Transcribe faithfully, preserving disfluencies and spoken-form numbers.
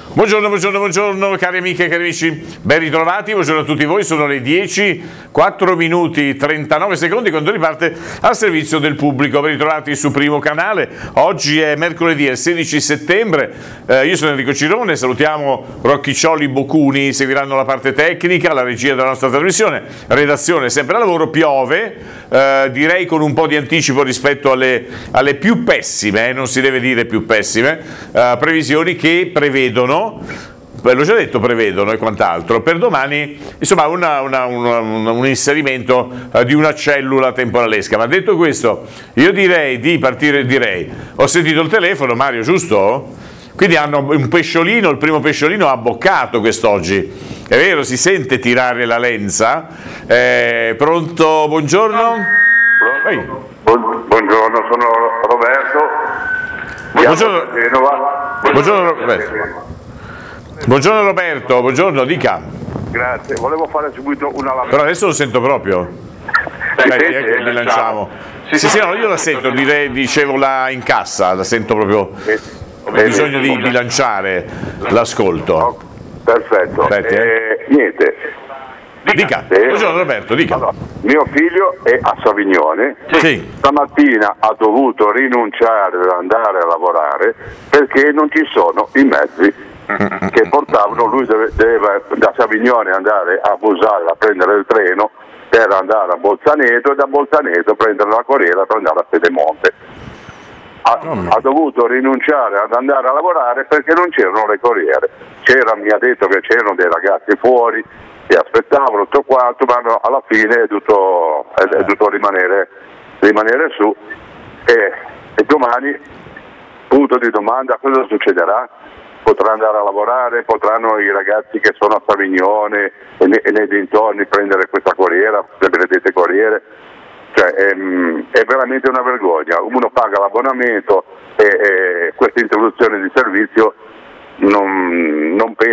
Buongiorno, buongiorno, buongiorno cari amiche e cari amici, ben ritrovati, buongiorno a tutti voi, sono le dieci, quattro minuti, trentanove secondi quando riparte al servizio del pubblico, ben ritrovati su Primo Canale. Oggi è mercoledì, è il sedici settembre, eh, io sono Enrico Cirone, salutiamo Rocchiccioli Boccuni, seguiranno la parte tecnica, la regia della nostra trasmissione, redazione sempre a lavoro, piove, eh, direi con un po' di anticipo rispetto alle, alle più pessime, eh, non si deve dire più pessime, eh, previsioni che prevedono, beh, l'ho già detto, prevedono e quant'altro, per domani insomma una, una, una, un inserimento uh, di una cellula temporalesca. Ma detto questo, io direi di partire, direi, ho sentito il telefono, Mario, giusto? Quindi hanno un pesciolino, il primo pesciolino ha boccato quest'oggi, è vero, si sente tirare la lenza. Eh, pronto, buongiorno? Pronto? Bu- buongiorno, sono Roberto. Buongiorno, Genova. buongiorno Roberto. Buongiorno Roberto, buongiorno, dica. Grazie, volevo fare subito una lamenta. Però adesso lo sento proprio. Aspetti, eh, che bilanciamo. Sì, sì, sì, no, io la sento, direi, dicevo là in cassa, la sento proprio. Ho bisogno di bilanciare l'ascolto. Perfetto. Aspetti, eh. Eh, niente. Dica, Eh, buongiorno Roberto, dica. Allora, mio figlio è a Savignone. Sì. Stamattina ha dovuto rinunciare ad andare a lavorare perché non ci sono i mezzi che portavano, lui deve, deve da Savignone andare a Busale a prendere il treno per andare a Bolzaneto e da Bolzaneto prendere la corriera per andare a Pedemonte. Ha, oh, ha dovuto rinunciare ad andare a lavorare perché non c'erano le corriere. C'era, mi ha detto che c'erano dei ragazzi fuori che aspettavano tutto quanto, ma no, alla fine è dovuto, è, è dovuto rimanere, rimanere su e, e domani, punto di domanda, cosa succederà? Potrà andare a lavorare, potranno i ragazzi che sono a Savignone e, ne, e nei dintorni prendere questa corriera, le benedette corriere. Cioè, è, è veramente una vergogna, uno paga l'abbonamento e, e questa introduzione di servizio non, non penso